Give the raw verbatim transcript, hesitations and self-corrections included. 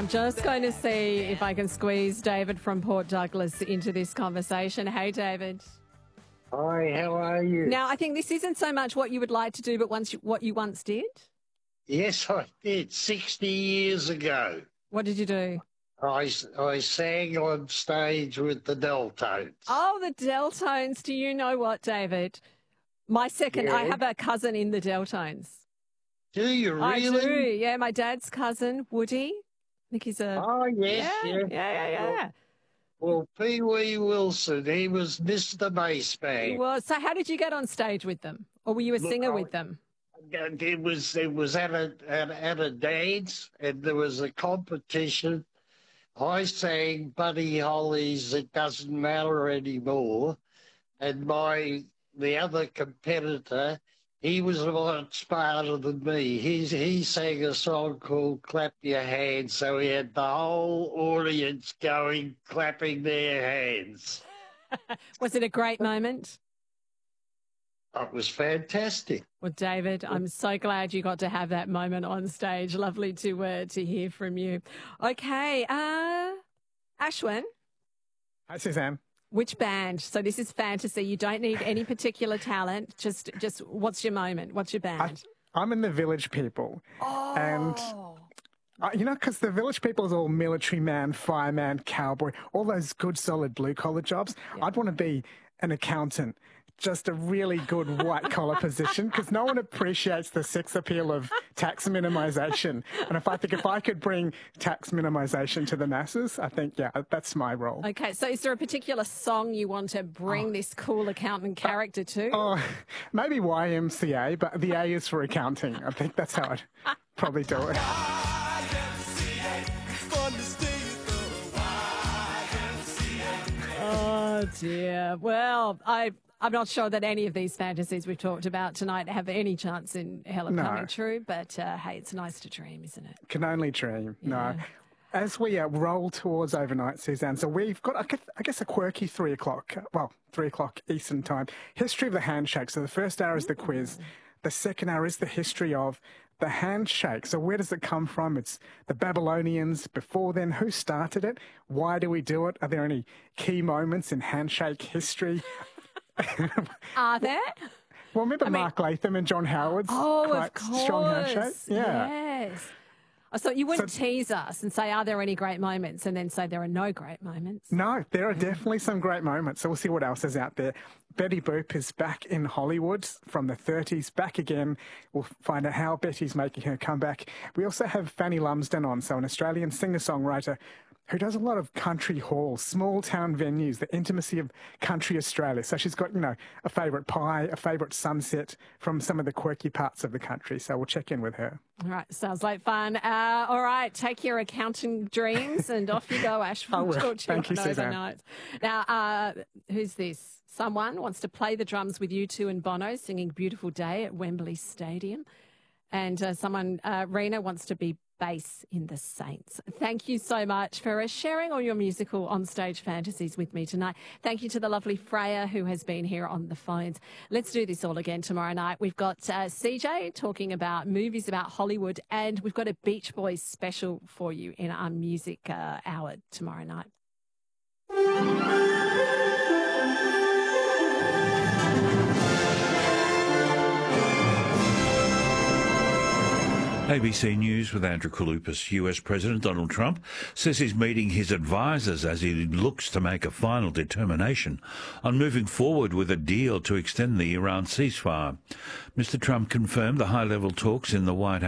I'm just going to see if I can squeeze David from Port Douglas into this conversation. Hey, David. Hi, how are you? Now, I think this isn't so much what you would like to do, but once you, what you once did. Yes, I did, sixty years ago. What did you do? I, I sang on stage with the Deltones. Oh, the Deltones. Do you know what, David? My second, Yeah. I have a cousin in the Deltones. Do you really? I do, yeah. My dad's cousin, Woody. I think he's a... Oh, yes, yeah, yeah. yeah, yeah, yeah. Well, Pee Wee Wilson, he was Mister Bass Man. Well, so how did you get on stage with them? Or were you a Look, singer I- with them? And It was it was at a at, at a dance, and there was a competition. I sang Buddy Holly's "It Doesn't Matter Anymore," and my the other competitor, he was a lot smarter than me. He he sang a song called "Clap Your Hands," so he had the whole audience going clapping their hands. Was it a great moment? It was fantastic. Well, David, I'm so glad you got to have that moment on stage. Lovely to uh, to hear from you. Okay, uh, Ashwin, Hi, Suzanne. which band? So this is fantasy. You don't need any particular talent. Just, just what's your moment? What's your I, band? I'm in the Village People. Oh, And, uh, you know, because the Village People is all military man, fireman, cowboy, all those good, solid blue-collar jobs. Yeah. I'd want to be an accountant. Just a really good white-collar position, because no one appreciates the sex appeal of tax minimisation. And if I think if I could bring tax minimisation to the masses, I think, yeah, that's my role. okay. So is there a particular song you want to bring this cool accountant character to? Oh, maybe Y M C A, but the A is for accounting. I think that's how I'd probably do it. Oh dear. Well, I I'm not sure that any of these fantasies we've talked about tonight have any chance in hell of No. coming true. But uh, hey, it's nice to dream, isn't it? Can only dream. No. Yeah. As we uh, roll towards overnight, Suzanne, so we've got, I guess, I guess, a quirky three o'clock, uh, well, three o'clock Eastern time, history of the handshake. So the first hour is the quiz. The second hour is the history of the handshake. So where does it come from? It's the Babylonians. Before then, who started it? Why do we do it? Are there any key moments in handshake history? Are there? Well, remember I mean- Mark Latham and John Howard's Oh, quite of course. strong handshake? Yeah. Yes. I thought you wouldn't So- tease us and say, are there any great moments? And then say there are no great moments. No, there are definitely some great moments. So we'll see what else is out there. Betty Boop is back in Hollywood from the thirties, back again. We'll find out how Betty's making her comeback. We also have Fanny Lumsden on, so an Australian singer-songwriter who does a lot of country halls, small town venues, the intimacy of country Australia. So she's got, you know, a favourite pie, a favourite sunset from some of the quirky parts of the country. So we'll check in with her. All right. Sounds like fun. Uh, all right. Take your accounting dreams and off you go, Ash. I will. We'll talk to Thank you, on Suzanne. overnight. Now, uh, who's this? Someone wants to play the drums with U two and Bono singing Beautiful Day at Wembley Stadium. And uh, someone, uh, Rena, wants to be bass in the Saints. Thank you so much for uh, sharing all your musical on-stage fantasies with me tonight. Thank you to the lovely Freya who has been here on the phones. Let's do this all again tomorrow night. We've got uh, C J talking about movies about Hollywood, and we've got a Beach Boys special for you in our music uh, hour tomorrow night. A B C News with Andrew Kaloupas. U S President Donald Trump says he's meeting his advisers as he looks to make a final determination on moving forward with a deal to extend the Iran ceasefire. Mister Trump confirmed the high-level talks in the White House